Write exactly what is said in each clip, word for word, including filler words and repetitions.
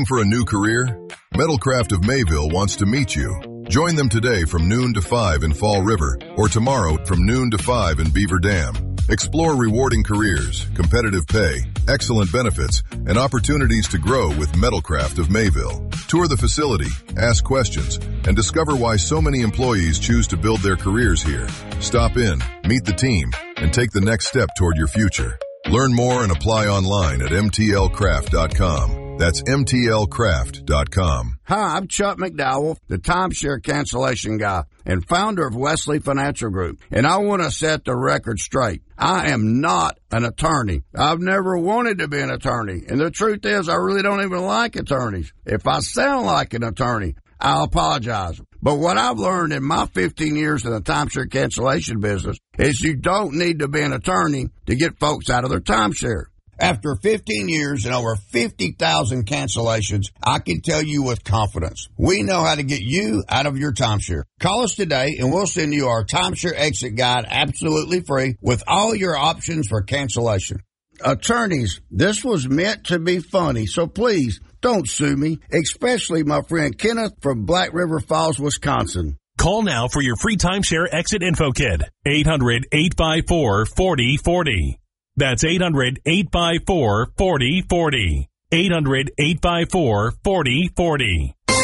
Looking for a new career? Metalcraft of Mayville wants to meet you. Join them today from noon to five in Fall River or tomorrow from noon to five in Beaver Dam. Explore rewarding careers, competitive pay, excellent benefits, and opportunities to grow with Metalcraft of Mayville. Tour the facility, ask questions, and discover why so many employees choose to build their careers here. Stop in, meet the team, and take the next step toward your future. Learn more and apply online at M T L craft dot com. That's M T L craft dot com. Hi, I'm Chuck McDowell, the timeshare cancellation guy and founder of Wesley Financial Group. And I want to set the record straight. I am not an attorney. I've never wanted to be an attorney. And the truth is, I really don't even like attorneys. If I sound like an attorney, I'll apologize. But what I've learned in my fifteen years in the timeshare cancellation business is you don't need to be an attorney to get folks out of their timeshare. After fifteen years and over fifty thousand cancellations, I can tell you with confidence, we know how to get you out of your timeshare. Call us today and we'll send you our timeshare exit guide absolutely free with all your options for cancellation. Attorneys, this was meant to be funny, so please don't sue me, especially my friend Kenneth from Black River Falls, Wisconsin. Call now for your free timeshare exit info kit. eight hundred, eight five four, four oh four oh. That's eight hundred, eight five four, four oh four oh. eight hundred, eight five four, four oh four oh.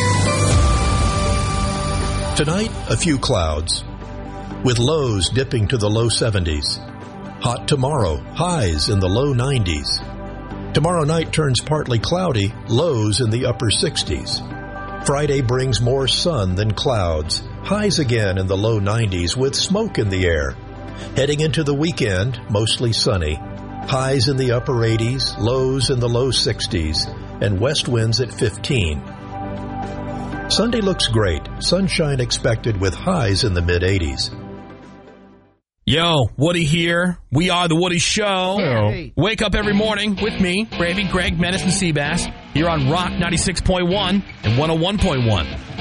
Tonight, a few clouds, with lows dipping to the low seventies. Hot tomorrow, highs in the low nineties. Tomorrow night turns partly cloudy, lows in the upper sixties. Friday brings more sun than clouds, highs again in the low nineties with smoke in the air. Heading into the weekend, mostly sunny, highs in the upper eighties, lows in the low sixties, and west winds at fifteen. Sunday looks great, sunshine expected with highs in the mid-eighties. Yo, Woody here. We are The Woody Show. Hey. Wake up every morning with me, Gravy, Greg, Menace, and Seabass. Here on Rock ninety-six point one and one oh one point one.